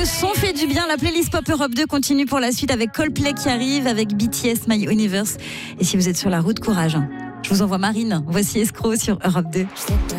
le son fait du bien. La playlist Pop Europe 2 continue pour la suite avec Coldplay qui arrive, avec BTS, My Universe. Et si vous êtes sur la route, courage. Je vous envoie Marine. Voici Escroc sur Europe 2.